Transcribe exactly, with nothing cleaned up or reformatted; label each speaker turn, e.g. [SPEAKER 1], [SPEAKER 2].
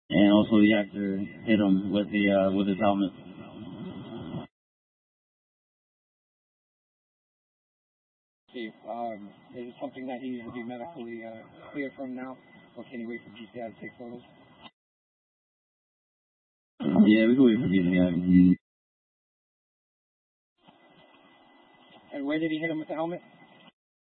[SPEAKER 1] And also the actor hit him with the uh, with his helmet.
[SPEAKER 2] Steve, um, is it something that he needs to be medically uh, cleared from now, or can he wait for G T I to take photos?
[SPEAKER 1] Yeah, we can wait for G T I.
[SPEAKER 2] And where did he hit him with the helmet?